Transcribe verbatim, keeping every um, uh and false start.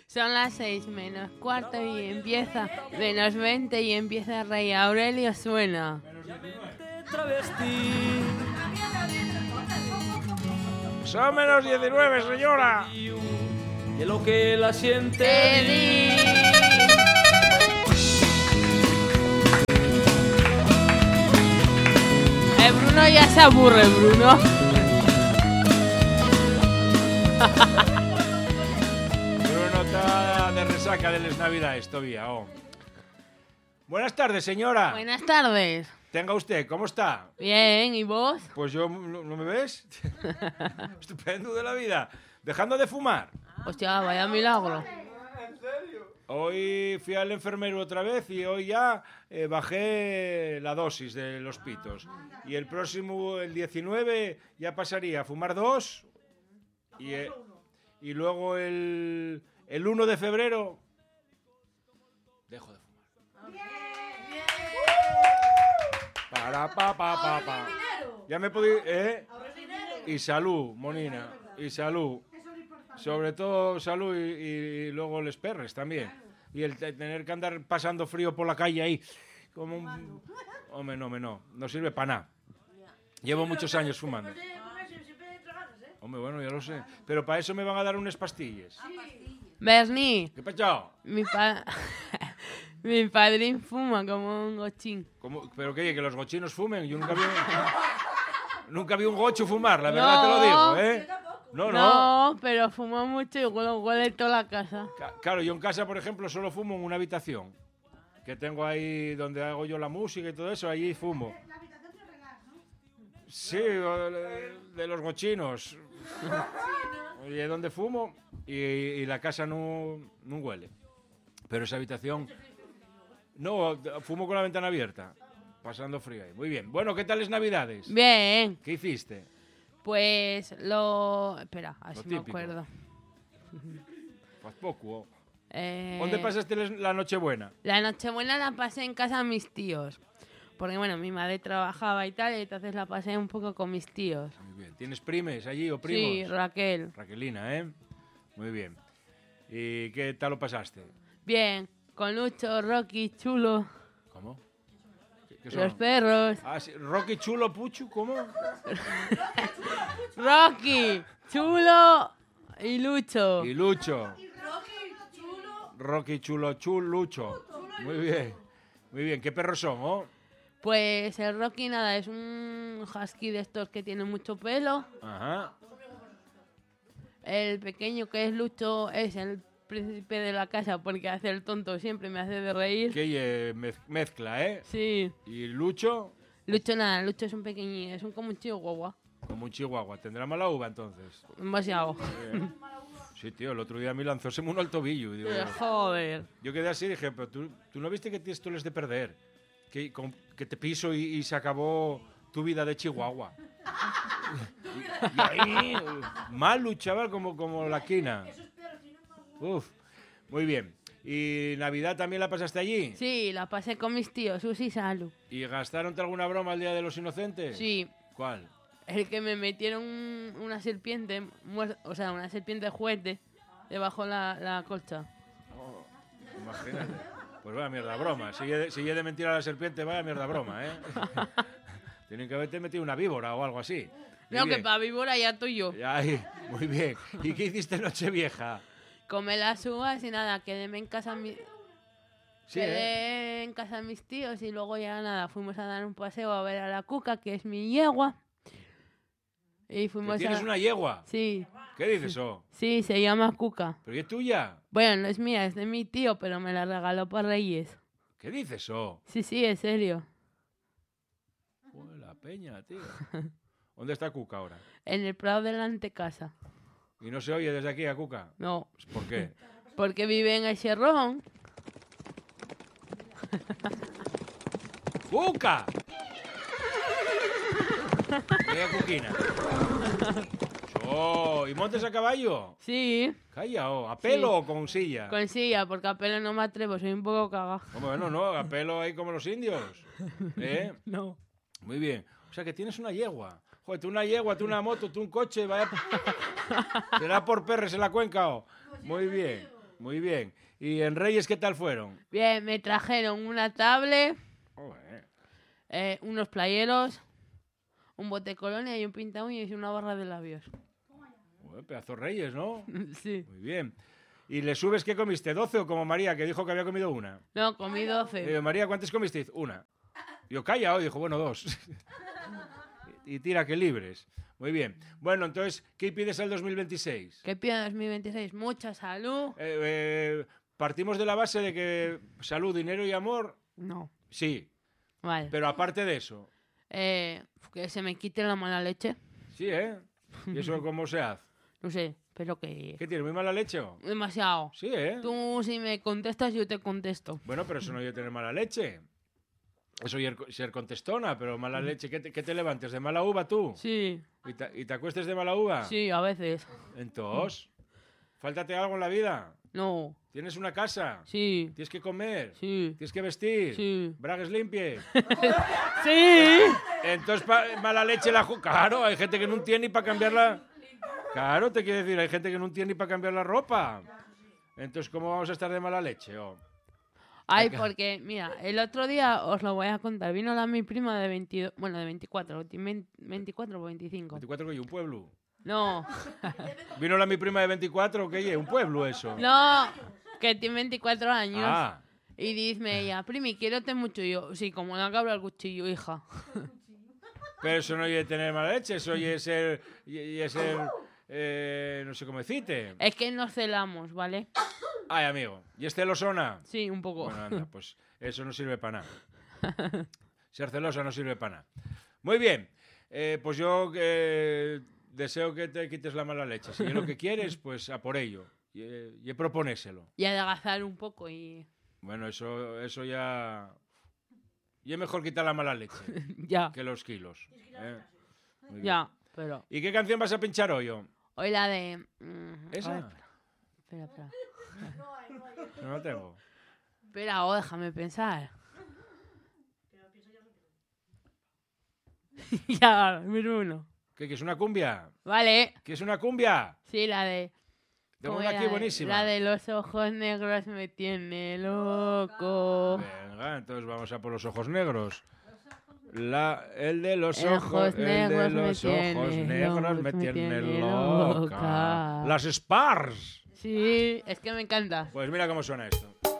Son las seis menos cuarto y empieza menos veinte y empieza Rey Aurelio suena. Son menos diecinueve, señora. De lo que la siente. Eddie. Eh, Bruno ya se aburre, Bruno. Bruno está de resaca de las navidades todavía. Oh. Buenas tardes, señora. Buenas tardes. Tenga usted, ¿cómo está? Bien, ¿y vos? Pues yo, ¿no, no me ves? Estupendo de la vida. Dejando de fumar. Hostia, vaya milagro. Hoy fui al enfermero otra vez y hoy ya eh, bajé la dosis de los pitos. Y el próximo, el diecinueve, ya pasaría a fumar dos. Y, eh, y luego el, el uno de febrero dejo de fumar. Para, pa, pa, pa, pa. Ya me podí... ¿eh? Y salud, monina. Y salud. Sobre todo salud y, y, y luego les perres también. Y el te- tener que andar pasando frío por la calle ahí. Como un... Hombre, no, hombre, no. No sirve para nada. Llevo muchos años fumando. Hombre, bueno, ya lo sé. Pero para eso me van a dar unas pastillas. Bernie, ¿Qué pachao? mi, pa... mi padrín fuma como un gochín. ¿Cómo? ¿Pero qué? ¿Que los gochinos fumen? Yo nunca vi... nunca vi un gocho fumar, la verdad te lo digo, ¿eh? No, no. No, pero fuma mucho y huele, huele toda la casa. Ca- Claro, yo en casa, por ejemplo, solo fumo en una habitación. Que tengo ahí donde hago yo la música y todo eso, allí fumo. Sí, o de, de los gochinos. Y es donde fumo y, y la casa no, no huele. Pero esa habitación... No, fumo con la ventana abierta, pasando frío ahí. Muy bien. Bueno, ¿qué tal es Navidades? Bien, ¿Qué hiciste? pues lo... Espera, a ver Lo si me típico. acuerdo. Pues poco. Eh, ¿Dónde pasaste les- la Nochebuena? La Nochebuena la pasé en casa de mis tíos. Porque, bueno, mi madre trabajaba y tal, y entonces la pasé un poco con mis tíos. Muy bien. ¿Tienes primes allí o primos? Sí, Raquel. Raquelina, ¿eh? Muy bien. ¿Y qué tal lo pasaste? Bien, con Lucho, Rocky, Chulo, ¿Cómo? ¿Qué, qué los son? perros. Ah, sí. Rocky, Chulo, Puchu, ¿cómo? Rocky, Chulo y Lucho. Y Lucho. Rocky, Chulo, Chul, Lucho. Muy bien. Muy bien. ¿Qué perros son, oh? Pues el Rocky, nada, es un husky de estos que tiene mucho pelo. Ajá. El pequeño que es Lucho es el príncipe de la casa porque hace el tonto, siempre me hace de reír. Que eh, mez- mezcla, ¿eh? Sí. Y Lucho, Lucho nada, Lucho es un pequeñín, es un como un chihuahua. como un chihuahua. ¿Tendrá mala uva, entonces? Demasiado. Eh, Sí, tío, el otro día me lanzóseme uno al tobillo. Y digo, Eh, Joder. yo quedé así y dije, pero tú, tú no viste que tienes tú les de perder. Que, con- que te piso y, y se acabó tu vida de chihuahua. y, y ahí, mal luchaba como, como la quina. Uf, muy bien. ¿Y Navidad también la pasaste allí? Sí, la pasé con mis tíos, Susi y Salu. ¿Y gastaron alguna broma el Día de los Inocentes? Sí, ¿Cuál? el que me metieron un- una serpiente, muer- o sea, una serpiente de juguete debajo la, la colcha. Oh, imagínate. Pues vaya mierda broma. Si he de, si he de mentir a la serpiente, vaya mierda broma, ¿eh? Tienen que haberte metido una víbora o algo así. Muy No, que bien. para víbora ya tuyo. Ay, muy bien. ¿Y qué hiciste Nochevieja? Comé las uvas y nada, quedéme en casa mi... Sí, quedé ¿eh? en casa de mis tíos y luego ya nada, fuimos a dar un paseo a ver a la Cuca, que es mi yegua. Y ¿Que fuimos ¿Tienes a... una yegua? Sí, ¿Qué dices eso? sí, se llama Cuca. ¿Pero y es tuya? Bueno, no es mía, es de mi tío, pero me la regaló por Reyes. ¿Qué dices eso? Sí, sí, en serio. Joder, la peña, tío. ¿Dónde está Cuca ahora? En el Prado de la antecasa. ¿Y no se oye desde aquí a Cuca? No, ¿Por qué? porque vive en el Cherrón. ¡Cuca! Mira, Cuquina. Oh, ¿y montes a caballo? Sí, Calla, oh, ¿a pelo Sí. o con silla? con silla, porque a pelo no me atrevo, soy un poco cagada. Hombre, bueno, no, a pelo ahí como los indios. ¿Eh? No. Muy bien. O sea que tienes una yegua. Joder, tú una yegua, tú una moto, tú un coche, vaya... Será por perres en la cuenca, oh. Muy bien. Muy bien. ¿Y en Reyes qué tal fueron? Bien, me trajeron una tablet, Joder. eh, unos playeros, un bote de colonia y un pinta uñas y una barra de labios. Joder, pedazo Reyes, ¿no? Sí. Muy bien. ¿Y le subes qué comiste? ¿doce o como María, que dijo que había comido una? No, comí doce. Digo, María, ¿cuántas comisteis? Una. Yo, calla, hoy dijo, bueno, dos. Y tira que libres. Muy bien. Bueno, entonces, ¿qué pides al dos mil veintiséis? ¿Qué pido en dos mil veintiséis? Mucha salud. Eh, eh, partimos de la base de que salud, dinero y amor, No. sí. Vale. Pero aparte de eso, Eh, que se me quite la mala leche. sí, ¿eh? ¿Y eso cómo se hace? No sé, pero que... ¿Qué tienes, muy mala leche o? Demasiado. Sí, ¿eh? Tú si me contestas, yo te contesto. Bueno, pero eso no es tener mala leche. Eso es ser contestona, pero mala leche. ¿Qué te, qué te levantes? ¿De mala uva tú? Sí, ¿Y te, y te acuestes de mala uva? sí, a veces. Entonces, ¿fáltate algo en la vida? No, ¿Tienes una casa? sí, ¿Tienes que comer? sí, ¿Tienes que vestir? sí. ¿Bragues limpies? ¡Sí! Entonces, pa- mala leche la... ju- Claro, hay gente que no tiene ni para cambiar la... Claro, te quiero decir, hay gente que no tiene ni para cambiar la ropa. Entonces, ¿cómo vamos a estar de mala leche? Oh? Ay, Acá. porque, mira, el otro día os lo voy a contar. Vino la mi prima de veintidós, bueno, de veinticuatro, veinticuatro o veinticinco. veinticuatro, ¿qué? ¿Un pueblo? No, ¿Vino la mi prima de veinticuatro? ¿Qué? ¿Un pueblo eso? no, que tiene veinticuatro años. Ah, Y dice ella, primi, quiérote mucho. Y yo, sí, como la cabra al cuchillo, hija. pero eso no es tener mala leche, eso es ser... Y es ser eh, no sé cómo decirte. Es que nos celamos, ¿vale? Ay, amigo. ¿Y es celosona? Sí, un poco. Bueno, anda, pues eso no sirve para nada. Ser celosa no sirve para nada. Muy bien. Eh, pues yo eh, deseo que te quites la mala leche. Si es lo que quieres, pues a por ello. Y, eh, y proponéselo. Y adelgazar un poco y... Bueno, eso, eso ya... Y es mejor quitar la mala leche ya, que los kilos. ¿eh? Muy bien. ya, pero... ¿Y qué canción vas a pinchar hoy? oh? Hoy la de... mm, ¿Esa? a ver, espera, espera. No la tengo. Espera, oh, déjame pensar. ya, miro uno. ¿Qué, que es una cumbia? Vale, ¿Qué es una cumbia? sí, la de... Tengo ¿cómo una era? aquí buenísima. La de los ojos negros me tiene loco. Venga, entonces vamos a por los ojos negros. La, el de los Ojos ojos, el de negros me los ojos tiene negros loca, me me tiene tiene loca. loca. Las Spars. Sí, es que me encanta. Pues mira cómo suena esto.